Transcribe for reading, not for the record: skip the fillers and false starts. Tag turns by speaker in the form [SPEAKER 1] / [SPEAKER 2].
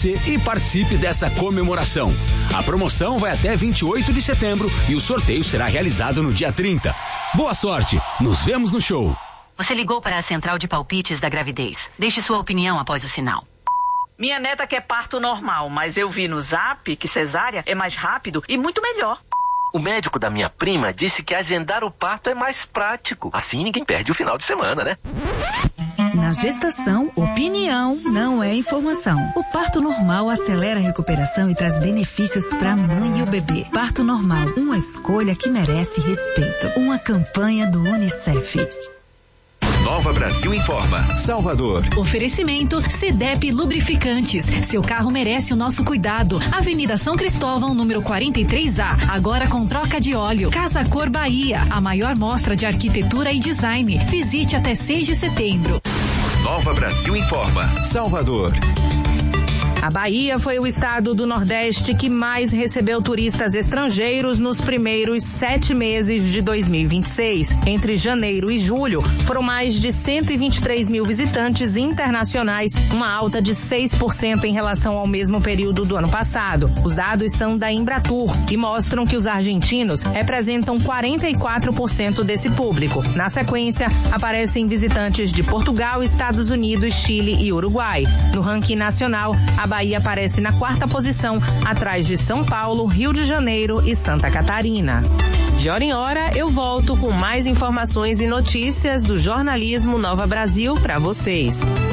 [SPEAKER 1] você e participe dessa comemoração. A promoção vai até 28 de setembro e o sorteio será realizado no dia 30. Boa sorte, nos vemos no show.
[SPEAKER 2] Você ligou para a central de palpites da gravidez. Deixe sua opinião após o sinal.
[SPEAKER 3] Minha neta quer parto normal, mas eu vi no Zap que cesárea é mais rápido e muito melhor.
[SPEAKER 4] O médico da minha prima disse que agendar o parto é mais prático. Assim ninguém perde o final de semana, né?
[SPEAKER 5] Na gestação, opinião não é informação. O parto normal acelera a recuperação e traz benefícios para a mãe e o bebê. Parto normal, uma escolha que merece respeito. Uma campanha do UNICEF.
[SPEAKER 6] Nova Brasil informa. Salvador.
[SPEAKER 7] Oferecimento CDEP Lubrificantes. Seu carro merece o nosso cuidado. Avenida São Cristóvão, número 43A. Agora com troca de óleo. Casa Cor Bahia. A maior mostra de arquitetura e design. Visite até 6 de setembro.
[SPEAKER 6] Nova Brasil informa. Salvador.
[SPEAKER 8] A Bahia foi o estado do Nordeste que mais recebeu turistas estrangeiros nos primeiros 7 meses de 2026. Entre janeiro e julho, foram mais de 123 mil visitantes internacionais, uma alta de 6% em relação ao mesmo período do ano passado. Os dados são da Embratur e mostram que os argentinos representam 44% desse público. Na sequência, aparecem visitantes de Portugal, Estados Unidos, Chile e Uruguai. No ranking nacional, a Bahia aparece na 4ª posição, atrás de São Paulo, Rio de Janeiro e Santa Catarina. De hora em hora, eu volto com mais informações e notícias do jornalismo Nova Brasil para vocês.